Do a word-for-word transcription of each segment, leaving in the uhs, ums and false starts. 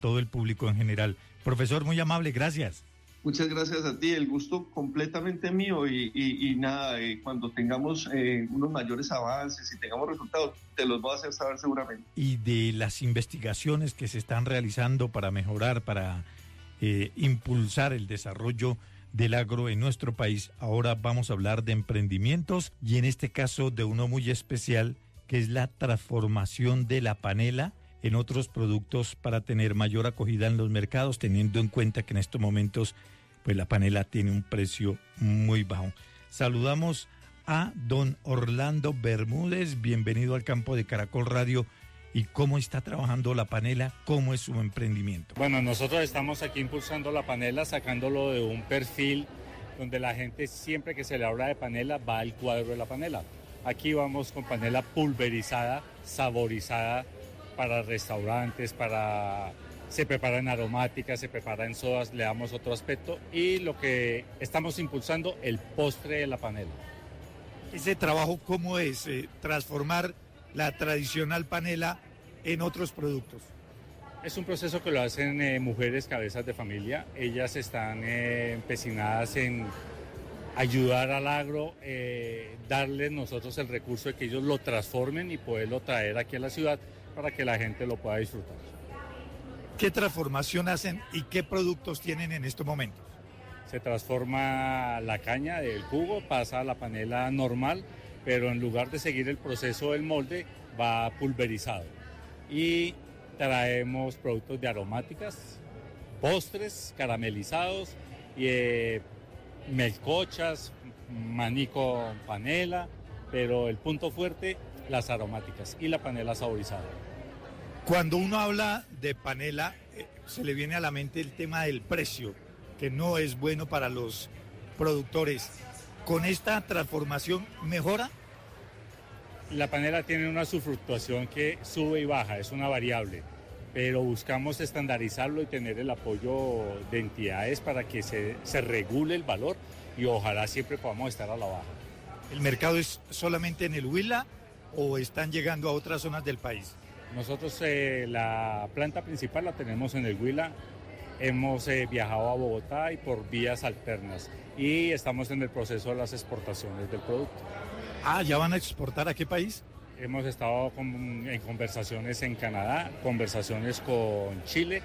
todo el público en general. Profesor, muy amable, gracias. Muchas gracias a ti, el gusto completamente mío y, y, y nada, eh, cuando tengamos eh, unos mayores avances y tengamos resultados, te los voy a hacer saber seguramente. Y de las investigaciones que se están realizando para mejorar, para eh, impulsar el desarrollo del agro en nuestro país, ahora vamos a hablar de emprendimientos y en este caso de uno muy especial, que es la transformación de la panela en otros productos para tener mayor acogida en los mercados, teniendo en cuenta que en estos momentos pues la panela tiene un precio muy bajo. Saludamos a don Orlando Bermúdez, bienvenido al campo de Caracol Radio. ¿Y cómo está trabajando la panela? ¿Cómo es su emprendimiento? Bueno, nosotros estamos aquí impulsando la panela, sacándolo de un perfil donde la gente siempre que se le habla de panela va al cuadro de la panela. Aquí vamos con panela pulverizada, saborizada, para restaurantes, para se prepara en aromáticas, se prepara en sodas, le damos otro aspecto y lo que estamos impulsando, el postre de la panela. Ese trabajo, ¿cómo es? Eh, transformar la tradicional panela en otros productos. Es un proceso que lo hacen eh, mujeres cabezas de familia. Ellas están eh, empecinadas en ayudar al agro, eh, darles nosotros el recurso de que ellos lo transformen y poderlo traer aquí a la ciudad para que la gente lo pueda disfrutar. ¿Qué transformación hacen y qué productos tienen en estos momentos? Se transforma la caña del jugo, pasa a la panela normal, pero en lugar de seguir el proceso del molde, va pulverizado. Y traemos productos de aromáticas, postres caramelizados, y, eh, melcochas, maní con panela, pero el punto fuerte, las aromáticas y la panela saborizada. Cuando uno habla de panela, eh, se le viene a la mente el tema del precio, que no es bueno para los productores. ¿Con esta transformación mejora? La panela tiene una subfluctuación que sube y baja, es una variable, pero buscamos estandarizarlo y tener el apoyo de entidades para que se, se regule el valor y ojalá siempre podamos estar a la baja. ¿El mercado es solamente en el Huila o están llegando a otras zonas del país? Nosotros eh, la planta principal la tenemos en el Huila, hemos eh, viajado a Bogotá y por vías alternas y estamos en el proceso de las exportaciones del producto. Ah, ¿ya van a exportar a qué país? Hemos estado con, en conversaciones en Canadá, conversaciones con Chile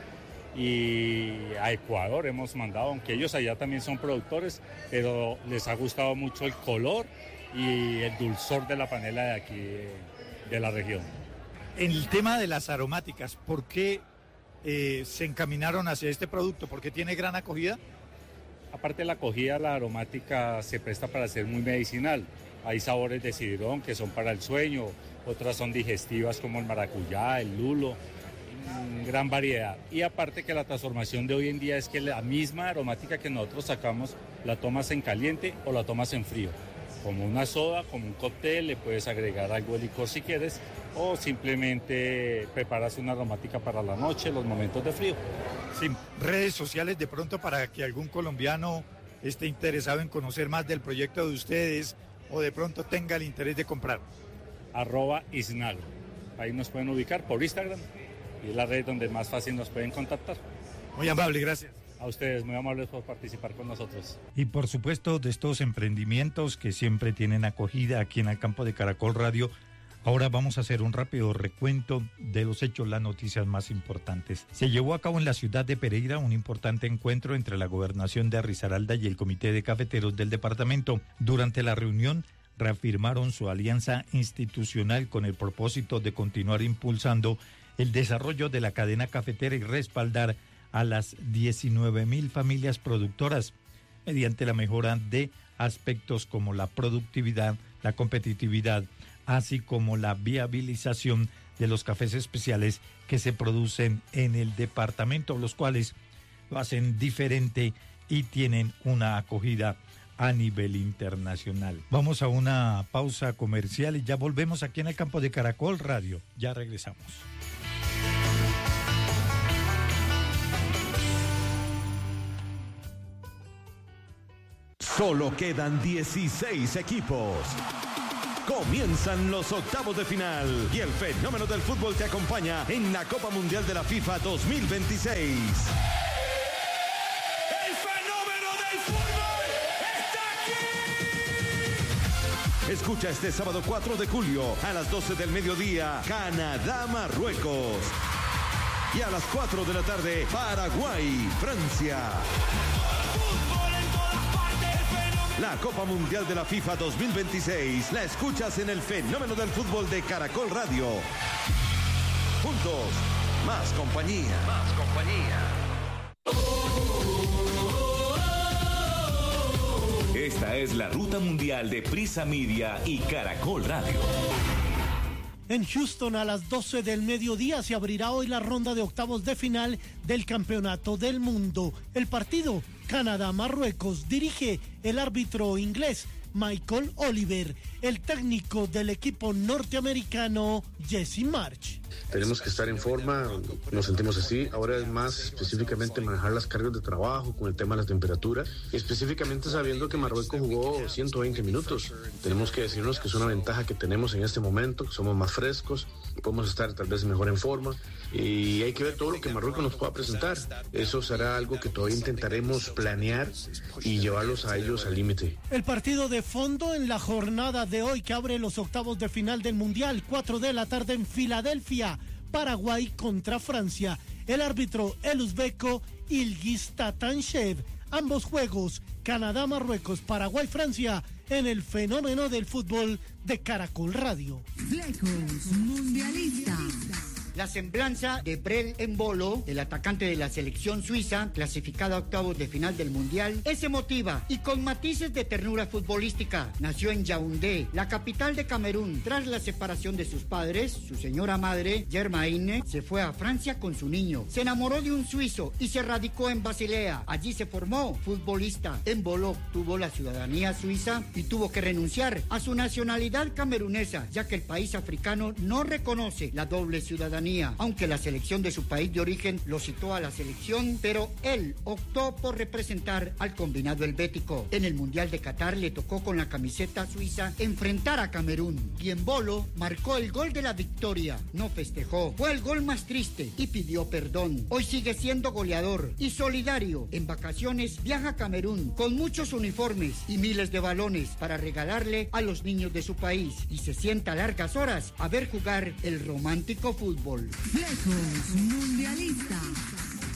y a Ecuador hemos mandado, aunque ellos allá también son productores, pero les ha gustado mucho el color y el dulzor de la panela de aquí, de la región. En el tema de las aromáticas, ¿por qué eh, se encaminaron hacia este producto? ¿Porque tiene gran acogida? Aparte de la acogida, la aromática se presta para ser muy medicinal. Hay sabores de cidrón que son para el sueño, otras son digestivas como el maracuyá, el lulo, gran variedad. Y aparte que la transformación de hoy en día es que la misma aromática que nosotros sacamos la tomas en caliente o la tomas en frío. Como una soda, como un cóctel, le puedes agregar algo de licor si quieres, o simplemente preparas una aromática para la noche, los momentos de frío. Sí, redes sociales de pronto para que algún colombiano esté interesado en conocer más del proyecto de ustedes o de pronto tenga el interés de comprar. Arroba Isnagro. Ahí nos pueden ubicar por Instagram y es la red donde más fácil nos pueden contactar. Muy amable, gracias. A ustedes, muy amables por participar con nosotros. Y por supuesto de estos emprendimientos que siempre tienen acogida aquí en el campo de Caracol Radio, ahora vamos a hacer un rápido recuento de los hechos, las noticias más importantes. Se llevó a cabo en la ciudad de Pereira un importante encuentro entre la gobernación de Risaralda y el comité de cafeteros del departamento. Durante la reunión reafirmaron su alianza institucional con el propósito de continuar impulsando el desarrollo de la cadena cafetera y respaldar a las diecinueve mil familias productoras mediante la mejora de aspectos como la productividad, la competitividad, así como la viabilización de los cafés especiales que se producen en el departamento, los cuales lo hacen diferente y tienen una acogida a nivel internacional. Vamos a una pausa comercial y ya volvemos aquí en el campo de Caracol Radio. Ya regresamos. Solo quedan dieciséis equipos. Comienzan los octavos de final y el fenómeno del fútbol te acompaña en la Copa Mundial de la FIFA dos mil veintiséis. ¡El fenómeno del fútbol está aquí! Escucha este sábado cuatro de julio a las doce del mediodía, Canadá-Marruecos. Y a las cuatro de la tarde, Paraguay-Francia. La Copa Mundial de la FIFA dos mil veintiséis la escuchas en el fenómeno del fútbol de Caracol Radio. Juntos, más compañía. Más compañía. Esta es la ruta mundial de Prisa Media y Caracol Radio. En Houston a las doce del mediodía se abrirá hoy la ronda de octavos de final del Campeonato del Mundo. El partido Canadá-Marruecos dirige el árbitro inglés Michael Oliver, el técnico del equipo norteamericano Jesse March. Tenemos que estar en forma, nos sentimos así. Ahora es más específicamente manejar las cargas de trabajo con el tema de la temperatura, y específicamente sabiendo que Marruecos jugó ciento veinte minutos. Tenemos que decirnos que es una ventaja que tenemos en este momento, que somos más frescos, podemos estar tal vez mejor en forma, y hay que ver todo lo que Marruecos nos pueda presentar. Eso será algo que todavía intentaremos planear y llevarlos a ellos al límite. El partido de fondo en la jornada de hoy que abre los octavos de final del Mundial, cuatro de la tarde en Filadelfia, Paraguay contra Francia. El árbitro el uzbeco Ilgiz Tatanshev. Ambos juegos, Canadá-Marruecos, Paraguay-Francia, en el fenómeno del fútbol de Caracol Radio. Flecos Mundialista. La semblanza de Brel Embolo, el atacante de la selección suiza, clasificada a octavos de final del Mundial, es emotiva y con matices de ternura futbolística. Nació en Yaoundé, la capital de Camerún. Tras la separación de sus padres, su señora madre, Germaine, se fue a Francia con su niño. Se enamoró de un suizo y se radicó en Basilea. Allí se formó futbolista. Embolo tuvo la ciudadanía suiza y tuvo que renunciar a su nacionalidad camerunesa, ya que el país africano no reconoce la doble ciudadanía. Aunque la selección de su país de origen lo citó a la selección, pero él optó por representar al combinado helvético. En el Mundial de Qatar le tocó con la camiseta suiza enfrentar a Camerún, y Embolo marcó el gol de la victoria. No festejó, fue el gol más triste y pidió perdón. Hoy sigue siendo goleador y solidario. En vacaciones viaja a Camerún con muchos uniformes y miles de balones para regalarle a los niños de su país, y se sienta largas horas a ver jugar el romántico fútbol. Flecos Mundialista.